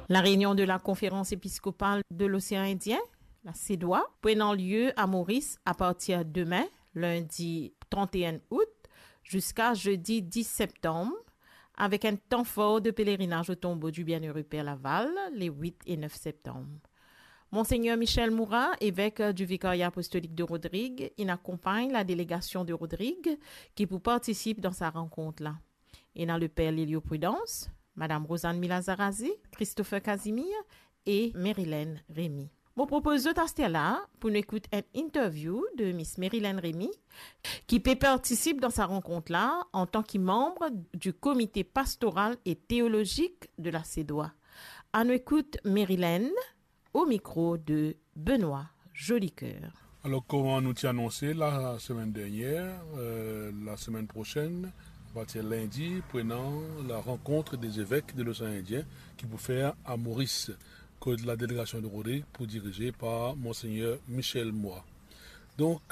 La réunion de la conférence épiscopale de l'océan Indien, la CEDOA, prenant lieu à Maurice à partir de demain, lundi 31 août, jusqu'à jeudi 10 septembre, avec un temps fort de pèlerinage au tombeau du Bienheureux Père Laval, les 8 et 9 septembre. Monseigneur Michel Moura, évêque du Vicariat apostolique de Rodrigue, il accompagne la délégation de Rodrigue qui participe dans sa rencontre-là. Et dans le Père Lélio Prudence, Madame Rosanne Milazarazi, Christopher Casimir et Marilyn Rémy. Je propose de là pour nous écouter une interview de Miss Marilyn Rémy qui participe dans sa rencontre-là en tant que membre du comité pastoral et théologique de la CEDOA. On nous écoute Marilyn au micro de Benoît Jolicoeur. Alors, comme nous t'y annoncé la semaine dernière, la semaine prochaine, à partir de lundi, prenant la rencontre des évêques de l'océan Indien qui vous faire à Maurice, que de la délégation de Rodrigue pour diriger par Monseigneur Michel Moura. Donc,